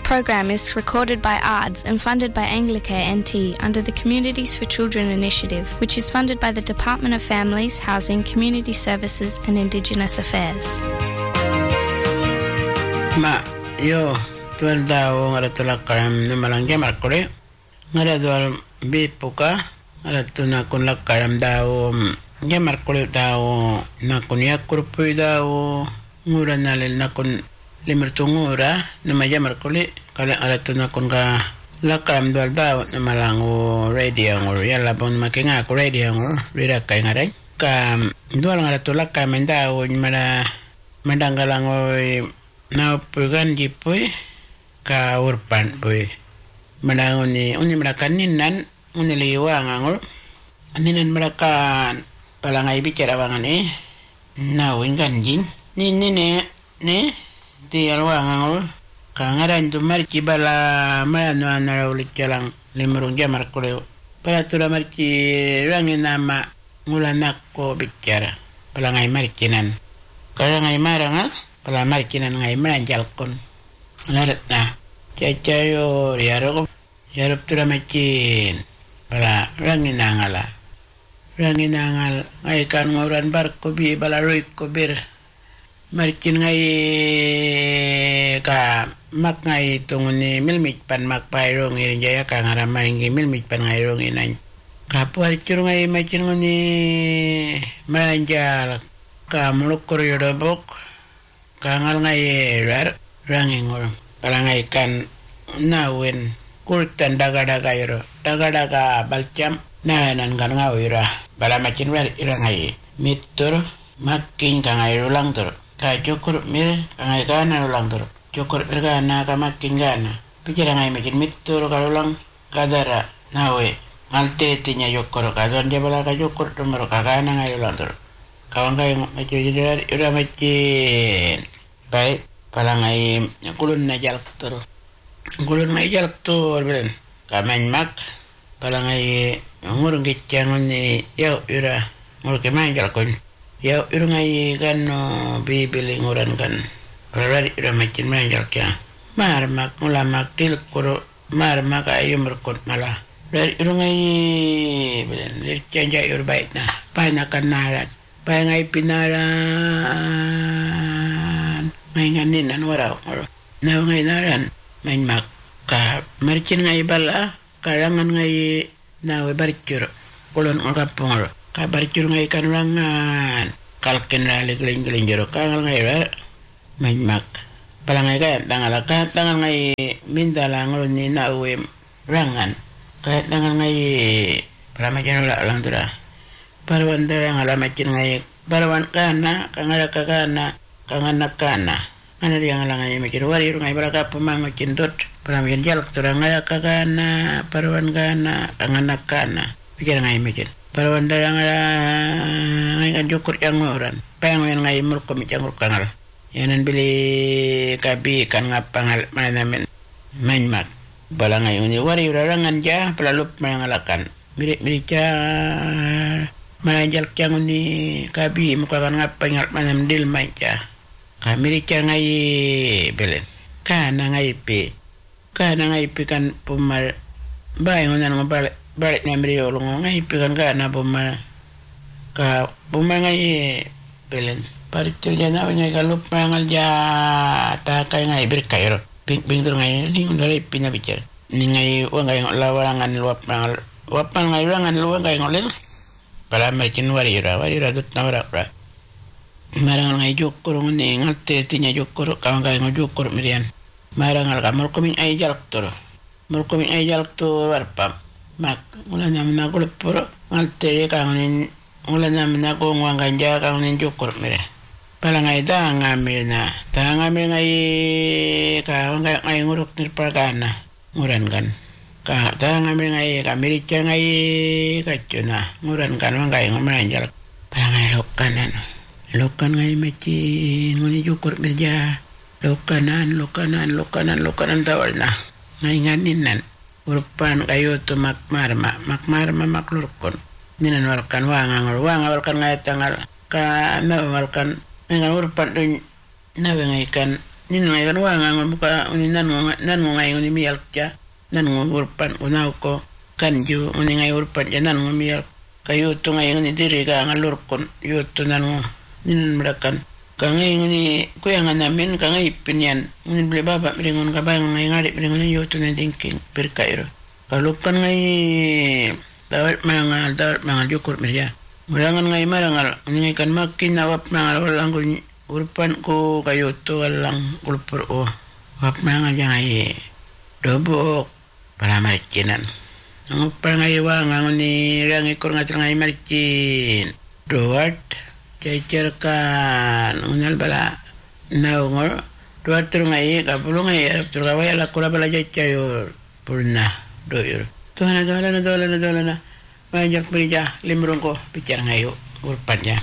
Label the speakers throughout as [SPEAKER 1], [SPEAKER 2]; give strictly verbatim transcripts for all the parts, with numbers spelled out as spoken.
[SPEAKER 1] program is recorded by A R D S and funded by Anglicare N T under the Communities for Children initiative, which is funded by the Department of Families, Housing, Community Services and Indigenous Affairs.
[SPEAKER 2] Ma, yo, tual daw ngara tulak karam numalang jamar kore. Ngara tual bipuka, ngara tuna kun lak karam daw jamar kore daw nakun yakurpuy daw ngura nalil nakun limertungura nama jamar kore kala ngara tuna kun ka lak karam dual daw numalang radio ngor yalla bon makinga ko radio ngor rira kay ngaray ka dual ngara tulak karam daw mara madanggalang oy na pugan jipoy ka urpan poy madangon ni uni marakanin nan uni liwang angor aninan marakan palangay bicara bangan eh na wingan jin ni ni ne ne di alwang angor ka ngaran tu marci bala marano anara ulit jalang limurung jamar kore para tura marci rangi nama ngulanak ko bicara palangay marcinan kaya ngay marangal pala marcinan ngay maranjal kon larat na cacayo riaro yarop tura macin pala rangin nangala rangin nangal ngay kan ngoran barko bi bala roy ko bir marcin ngay ka mak ngay tunguni milmit pan mak pairong irin jaya ka ngaraman ngay milmit pan ngay rong inan kapuar cur ngay macin nguni maranjal ka muluk koryodobok kangal ngay rar rangin ngor pala ngay kan nawen kurtan daga-daga iro daga-daga balcam naranan kan ngawira bala macin rar ira ngay mitur makin ka ngay rulang tur ka cukur mir ka ngay gana rulang tur cukur mir gana ka makin gana pikir ngay macin mitur ka rulang kadara nawe ngalte tinya cukur ka don dia bala ka cukur tumero ka gana ngay rulang tur kawan kay macin ira ira macin baik pala ngay kulun na jalak tur kulun na jalak tur belen kamen mak pala ngay ngurung gicang ni yaw ira ngurung kemain jalak kon yaw ira ngay kan no bibili nguran kan pala rari ira macin main jalak ya mar mak mula mak til kuro mar mak ayo merkot malah rari ira ngay belen licanja ira baik na panakan narat pa ngay pinaran may nganin an waraw na ngay naran may mak ka marcin ngay bala karangan ngay nawe baricur kulon o kapungor ka baricur ngay kanurangan kalkin ralik ling-ling jero kangal ngay rar may mak pala ngay kaya tangal ka tangal ngay mindalang ni nawe rangan kaya tangal ngay pala macin wala lang tura parawan darang alamacin ngay parawan kana kangara kakana kanganak kana ana dia ngalangan mikir wari rungai baraka pemang cindot pramien jalak turang ngaya kakana parawan kana kanganak kana pikir ngai mikir parawan darang ngai kan jukur yang orang payang yang ngai murko micang kangal yanan bili kabi kan ngapangal mana men main mat balangai uni wari rarangan ja pelalup mangalakan mirik mirica manajal kyang uni kabi muka kan ngapangal manam dil maica kami rica ngai belen kana ngai pe kana ngai pe kan pumar bai ngonan ngabal balik namri olong ngai pe kan kana pumar ka pumar ngai belen paritu jana nya galup mangal ja ta kai ngai berkairo ping ping tur ngai ning ndale pina bicar ni ngai wa ngai lawangan luap mangal wapan ngai rangan luang ngai ngolel pala macin wari ra wari ra dut namra pra marang ngai jukur ngene ngalte tinya jukur kawan kay ngojukur mirian marang al kamor komin ay jalak tur mor komin ay jalak tur warpam mak mula nam na ko leporo ngalte ka ngin mula nam na ko ngwanganja ka ngin jukur mire pala ngai da ngamina ta ngamil ngai ka ngai ngai nguruk nirpagana nguran kan ka ta ngamil ngai ka mirica ngai kacuna nguran kan ngai ngomran jalak pala ngai lokanan lokan ngai macin ngoni jukur berja lokanan lokanan lokanan lokanan tawalna ngai nganin urpan kayo tu makmarma makmarma maklurkon ninan walkan wanga ngor wanga walkan ngai tangal ka na walkan ngal urpan dun na ngai kan nin ngai kan wanga buka uni nan nan ngai uni mial ja nan ngurpan unau ko kanju uni ngai urpan ja nan mial kayu tu ngai uni diri ga ngalur kon yu tu nan nin merakan kangai uni kuyangan namin kangai pinyan uni beli baba beringon kabang ngai ngari beringon yu tu nan dingking berkairo kalau kan ngai dawat mangal dawat mangal jukur meria mulangan ngai marangal uni kan makin nawap mangal walang kun urpan ko kayo to walang ulpur o wap mangal jangai dobok para marikinan ang pangay wangang ni rang ikor ngatir ngai marikin doat cecer kan unal bala naungor doat tur ngai kapulung ngai tur kawai ala kura bala cecer purna doyur tuhana dolana dolana dolana banyak berija limrung ko bicara ngayo urpannya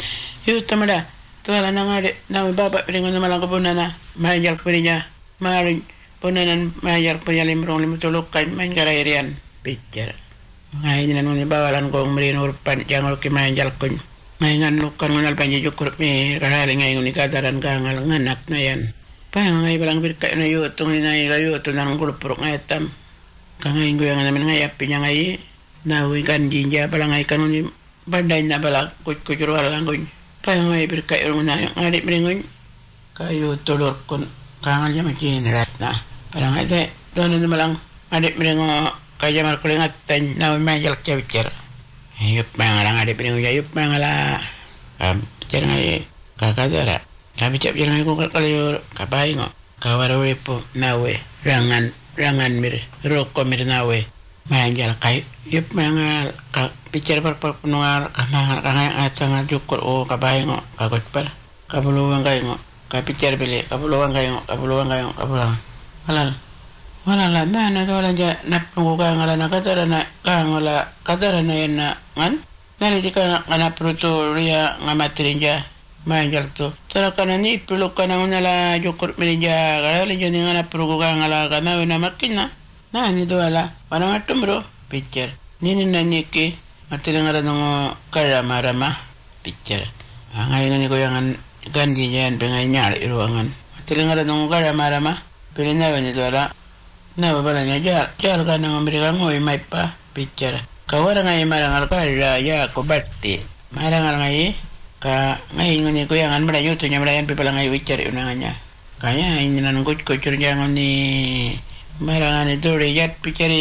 [SPEAKER 2] yuk tamada tuala nang ade nang baba ringon malang ko punana banyak berija maring punanan banyak berija limrung limutuluk kan main garairian bicara ngai nan ni bawalan ko merin urpan jangal ki manjal kun ngai ngan lukan ngal banyak jukur me rarale ngai ngoni kadaran kangal nganak na yan pa ngai balang birka na yu tung ni nai gayu tunang gulpuruk ngai tam kangai ngoyang namin ngai apinya ngai nawi kan jinja balang ngai kanuni bandai na balak kut kucur walang kun pa ngai birka yung na yung adik meringun kayu tulur kun kangal ya makin ratna balang ngai te donan malang adik meringun kaya mar kulingat tan nawi manjal kewcer yup mangalang adik meringun ya yup mangala kam cer ngai kakadara kami cap cer ngai ko kalyor kabai ngo kawarawe po nawe rangan rangan mir roko mir nawe manjal kai yup mangal ka bicara par par penungar kamangal kangai atangal jukur o kabai ngo kakot par kabuluang kai ngo ka bicara bele kabuluang kai ngo kabuluang kai ngo kabulang halal wala la mana to la ja napungu ka ngala na katara na ka ngala katara na yan na ngan nali tika ngana pruto ria ngamatrinja manjal to tara kana ni puluk kana ngala jukur meja kala le jani ngana prugo ka ngala kana na makina na ni do ala wana matumro picture nini na niki matira ngara no kara marama picture angai ngani ko yangan gandi jan pengai nyar iruangan matira ngara no kara marama pelena wani do ala na babalanya ja jar kana ngomrika ngoi maipa picture kawara ngai marangal kara ya ko batti marangal ngai ka ngai ngoni ko yangan mara yutu nya marayan pipala ngai picture unanganya kaya ini nan kuc kucur jangan ni marangan itu rejat picture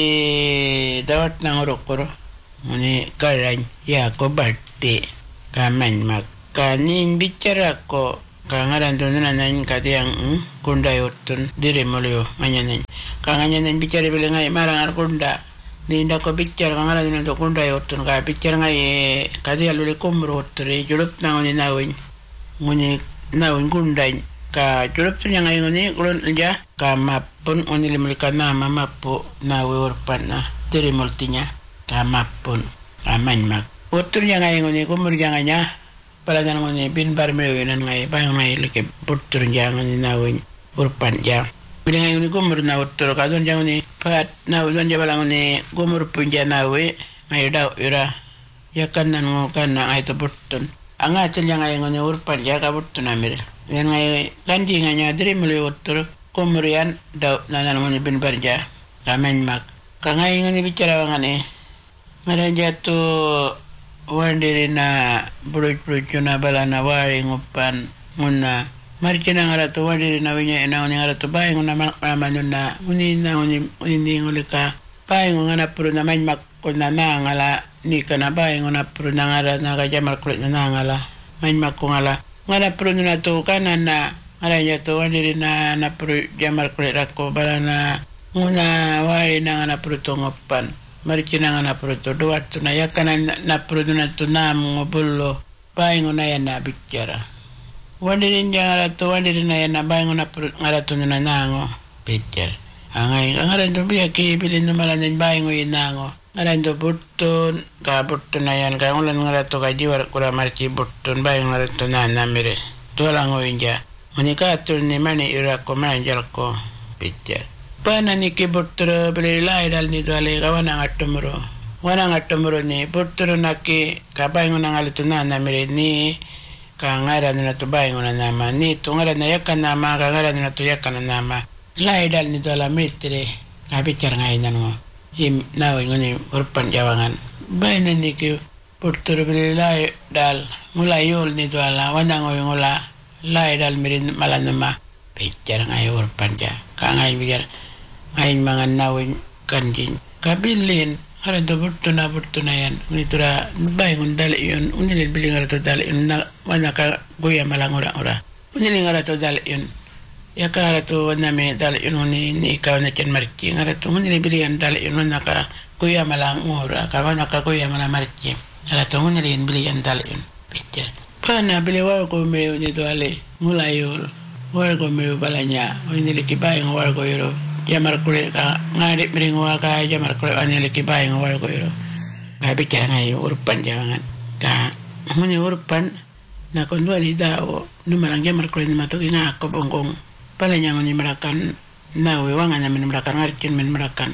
[SPEAKER 2] dawat nang rokoro ngoni kara ya ko batti kaman makanin bicara ko kangaran doon na nan katiang kunda yutun dire molyo manyanan kanganyan bicara bilang ay marangar kunda dinda ko bicara kangaran doon to kunda yutun ka bicara ngay kati aluli kumrot re julup na ngoni nawin ngoni nawin kunda ka julup tu yang ay ngoni kulon ja ka mapun ngoni limulika na mamapu nawi urpan na dire moltinya ka mapun aman mak utun yang ay ngoni kumur janganya pala nan ngoni bin bar mewe nan ngai ba ngai leke putur jangan ni nawin urpan ja bila ngai ngoni kumur na utur ka don jangan ni pat na don ja balang ni kumur punja nawe ngai da ira ya kan nan ngo kan na ai to putun anga tel yang ngai ngoni urpan ja ka putun amir yan ngai landi nganya dire mele utur kumurian da nan ngoni bin bar ja kamen mak ka ngai ngoni bicara ngane ngara jatuh wandiri na buruj-buruj na bala na wari ngupan nguna mariki na nga rato wandiri na winya ina nguni nga rato bayi nguna mamanun na nguni na nguni nguni nguli ka bayi nguna na puro na manyak kul na na ngala ni ka na bayi nguna puro na nga rato na kajamal kulit na na ngala manyak ko ngala nga na puro na to kanan na ngala niya to wandiri na na puro jamal kulit ako bala na nguna wari na nga na puro to ngupan mariki na nga na pruto duat to na yakan na pruto na to na ngobullo baingo na yan na bicara wandi rin yang arato wandi rin na yan na baingo na pruto ngarato na nango bicara angay ngaran to biya kibilin numalan din baingo yun nango ngaran to button ka button na yan kaya ulan ngarato ka jiwar kura mariki button baingo ngarato na namire to lang o yun dya manikato ni mani irako manjal ko bicara pana ni ke butro bele lai dal ni dale kawana ngatumro wana ngatumro ni butro na ke kabay ngo nang alito na na mere ni ka ngaran na to bayan na nama ni to ngaran na yakan nama ka ngaran na to yakan na nama lai dal ni to la mitre ka bicar ngai nan ngo him naw ngoni urpan jawangan bayan ni ke portor beli lai dal mulai yol ni to ala wanang ngola lai dal mirin malanama bicar ngai urpan ja ka ngai bicar ngai mangan naw kanjing kabilin ara do burtuna burtuna yan unitura bayan dal yon unilin bili ngara to dal yon na wana ka goya malang ora ora unilin ngara to dal yon ya ka ara to na me dal yon ni ni ka na chen marchi ngara to unilin bili yan dal yon na ka goya malang ora ka wana ka goya malang marchi ara to unilin bili yan dal yon picture pana bili wa ko me ni to ale mulayol wa ko me balanya unilin ki bayan wa ko yoro jamar kule ka ngari meringo ka jamar kule anele ki bay ngawal ko yoro ka bicara ngai urpan jangan ka muni urpan na kon dua li dawo numarang jamar kule ni matoki nga ko bongkong pala nyang ni merakan na we wanga na men merakan ngarkin men merakan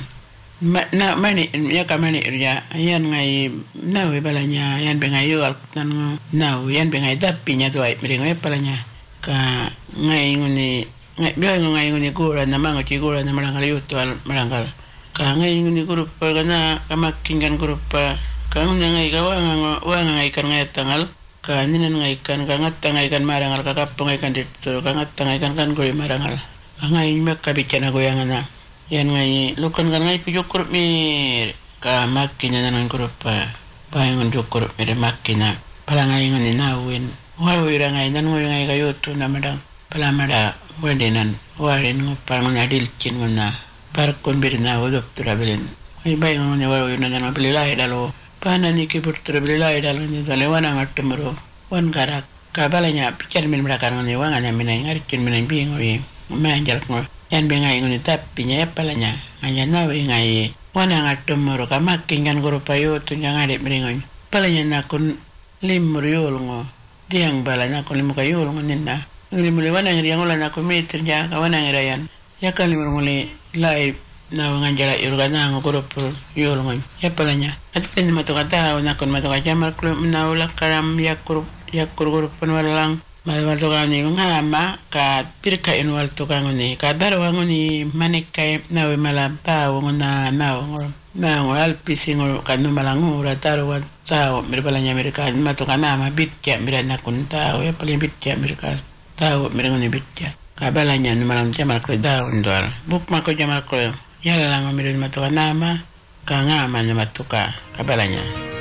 [SPEAKER 2] na mani ya ka mani ya yan ngai na we balanya yan be ngai yo tan na we yan be ngai dapinya to ai meringo palanya ka ngai nguni ngai biar ngai nguni kura na mango cikura na marangal yuto al marangal ka ngai nguni grup pa kana kamakingan grup pa ka ngai ka wang wang ngai kan ngai tangal ka ninan ngai kan ka ngat ngai kan marangal ka kapong ngai kan dito ka ngat ngai kan kan goi marangal ka ngai mek ka bicana goyang na yan ngai lukan kan ngai pijuk grup mir ka makina na grup pa paingon juk grup mir makina pala ngai nguni nawin wawi ra ngai nan ngoi ngai ka yuto na madang pala mada wadenan warin ngopang ngadil cin ngona parkon birna udop trabelin ay bay ngone waro yuna na belilay dalo pana ni ke portra belilay dalo ni dale wana ngatemro wan garak kabalanya pikir min merakan ngone wanga nya minai ngarkin minai bingo yi manjal ngo yan bengai ngone tapinya palanya anya nawe ngai wana ngatemro kamakin kan guru payo tu yang ade meringon palanya nakun limriol ngo diang balanya kun limukayol ngonina ngili muli wana ngiri yangola na kumiti nja ka wana ngirayan ya kali muli live na wanganjala irugana ngokoro pro yol ngoy ya palanya atpin matokata na kon matoka jamar klub na ula karam yakur yakur guru panwalang malwal to kani ngama ka pirka inwal to kangoni ka daro ngoni manikai na we malapa ngona na ngor na ngol pisingol kanu malangu rataro wa tao mirbalanya mereka matoka na ma bitya mirana kun tao ya paling bitya mereka tahu mereka ni bitya kabalanya numalang jamar kle daun doar buk mako jamar kle yala lang mirin matuka nama ka ngama na matuka kabalanya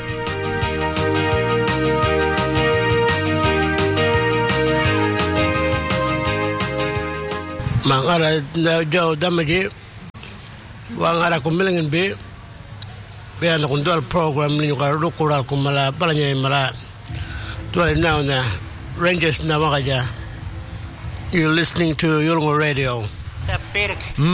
[SPEAKER 2] mangara na jauh damaji wangara kumilingin be be ana kundal program ni ka rukural kumala balanya mara tuan na na Rangers na wakaja. You're listening to Yolngu Radio.